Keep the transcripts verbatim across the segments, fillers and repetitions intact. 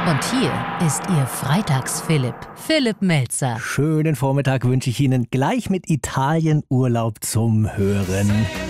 Und hier ist Ihr Freitags-Philipp, Philipp Melzer. Schönen Vormittag wünsche ich Ihnen gleich mit Italien-Urlaub zum Hören.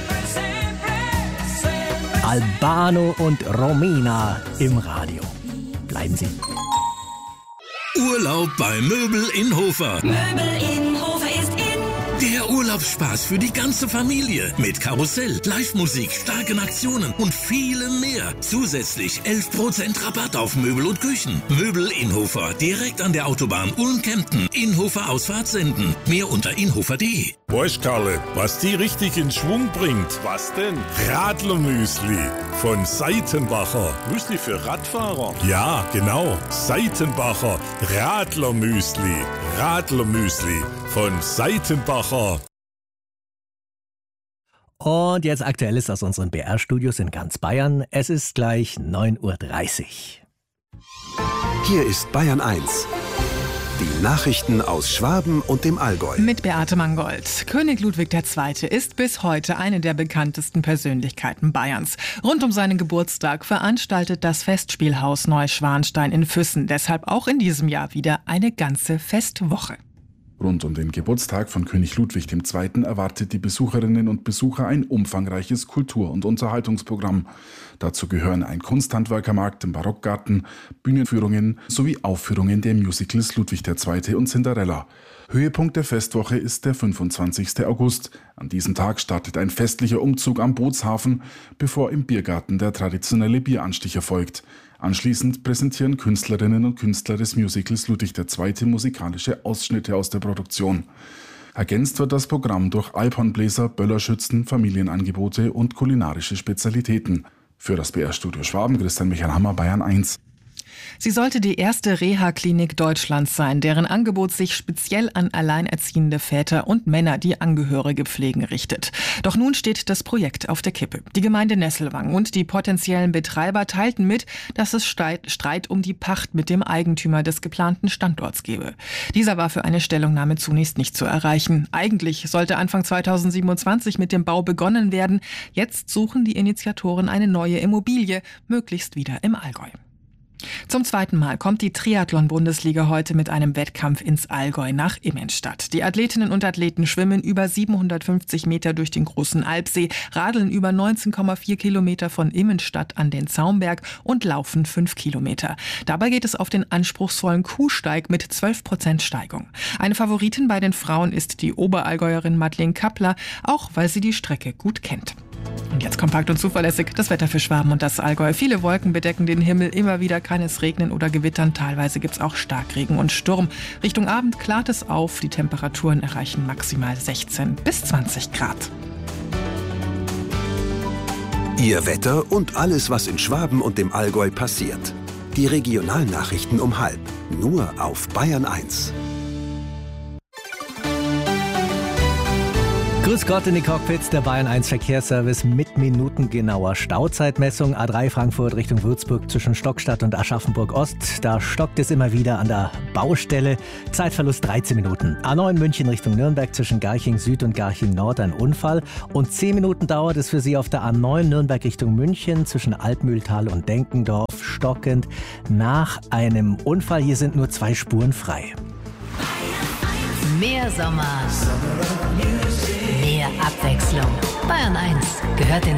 Albano und Romina im Radio. Bleiben Sie. Urlaub bei Möbel in Hofer. Möbel in Hofer ist in. Der Urlaubsspaß für die ganze Familie. Mit Karussell, Live-Musik, starken Aktionen und vielem mehr. Zusätzlich elf Prozent Rabatt auf Möbel und Küchen. Möbel in Hofer, direkt an der Autobahn Ulm-Kempten. Inhofer Ausfahrt senden. Mehr unter inhofer punkt de. Weißt Karle, was die richtig in Schwung bringt? Was denn? Radlermüsli von Seitenbacher. Müsli für Radfahrer? Ja, genau. Seitenbacher Radlermüsli. Radlermüsli von Seitenbacher. Und jetzt Aktuelles aus unseren B R-Studios in ganz Bayern. Es ist gleich neun Uhr dreißig. Hier ist Bayern eins. Die Nachrichten aus Schwaben und dem Allgäu. Mit Beate Mangold. König Ludwig der Zweite ist bis heute eine der bekanntesten Persönlichkeiten Bayerns. Rund um seinen Geburtstag veranstaltet das Festspielhaus Neuschwanstein in Füssen deshalb auch in diesem Jahr wieder eine ganze Festwoche. Rund um den Geburtstag von König Ludwig der Zweite erwartet die Besucherinnen und Besucher ein umfangreiches Kultur- und Unterhaltungsprogramm. Dazu gehören ein Kunsthandwerkermarkt im Barockgarten, Bühnenführungen sowie Aufführungen der Musicals Ludwig der Zweite und Cinderella. Höhepunkt der Festwoche ist der fünfundzwanzigsten August. An diesem Tag startet ein festlicher Umzug am Bootshafen, bevor im Biergarten der traditionelle Bieranstich erfolgt. Anschließend präsentieren Künstlerinnen und Künstler des Musicals Ludwig der Zweite musikalische Ausschnitte aus der Produktion. Ergänzt wird das Programm durch Alphornbläser, Böllerschützen, Familienangebote und kulinarische Spezialitäten. Für das B R-Studio Schwaben, Christian Michael Hammer, Bayern eins. Sie sollte die erste Reha-Klinik Deutschlands sein, deren Angebot sich speziell an alleinerziehende Väter und Männer, die Angehörige pflegen, richtet. Doch nun steht das Projekt auf der Kippe. Die Gemeinde Nesselwang und die potenziellen Betreiber teilten mit, dass es Streit um die Pacht mit dem Eigentümer des geplanten Standorts gebe. Dieser war für eine Stellungnahme zunächst nicht zu erreichen. Eigentlich sollte Anfang zweitausendsiebenundzwanzig mit dem Bau begonnen werden. Jetzt suchen die Initiatoren eine neue Immobilie, möglichst wieder im Allgäu. Zum zweiten Mal kommt die Triathlon-Bundesliga heute mit einem Wettkampf ins Allgäu nach Immenstadt. Die Athletinnen und Athleten schwimmen über siebenhundertfünfzig Meter durch den großen Alpsee, radeln über neunzehn Komma vier Kilometer von Immenstadt an den Zaumberg und laufen fünf Kilometer. Dabei geht es auf den anspruchsvollen Kuhsteig mit zwölf Prozent Steigung. Eine Favoritin bei den Frauen ist die Oberallgäuerin Madeleine Kappler, auch weil sie die Strecke gut kennt. Und jetzt kompakt und zuverlässig das Wetter für Schwaben und das Allgäu. Viele Wolken bedecken den Himmel, immer wieder kann es regnen oder gewittern. Teilweise gibt es auch Starkregen und Sturm. Richtung Abend klart es auf. Die Temperaturen erreichen maximal sechzehn bis zwanzig Grad. Ihr Wetter und alles, was in Schwaben und dem Allgäu passiert. Die Regionalnachrichten um halb. Nur auf Bayern eins. Grüß Gott in die Cockpits, der Bayern eins Verkehrsservice mit minutengenauer Stauzeitmessung. A drei Frankfurt Richtung Würzburg zwischen Stockstadt und Aschaffenburg Ost. Da stockt es immer wieder an der Baustelle. Zeitverlust dreizehn Minuten. A neun München Richtung Nürnberg zwischen Garching Süd und Garching Nord ein Unfall. Und zehn Minuten dauert es für Sie auf der A neun Nürnberg Richtung München zwischen Altmühltal und Denkendorf stockend nach einem Unfall. Hier sind nur zwei Spuren frei. Mehr Sommer, mehr Abwechslung. Bayern eins gehört ins